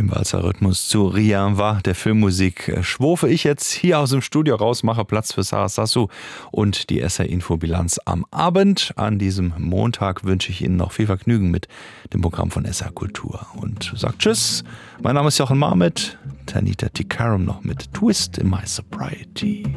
dem Walzer Rhythmus zu Rien va, der Filmmusik, schwurfe ich jetzt hier aus dem Studio raus, mache Platz für Sarah Sassou und die SR-Info-Bilanz am Abend. An diesem Montag wünsche ich Ihnen noch viel Vergnügen mit dem Programm von SR Kultur und sage Tschüss. Mein Name ist Jochen Marmit, Tanita Tikaram noch mit Twist in My Sobriety.